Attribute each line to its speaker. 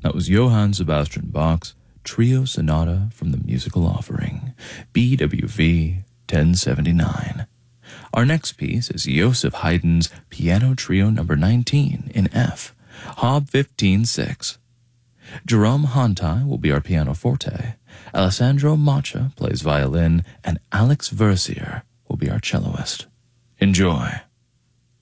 Speaker 1: That was Johann Sebastian Bach's Trio Sonata from the Musical Offering, BWV 1079. Our next piece is Joseph Haydn's Piano Trio No. 19 in F, Hob 15-6. Jerome Hontai will be our pianoforte, Alessandro Macha plays violin, and Alex Versier will be our celloist. Enjoy.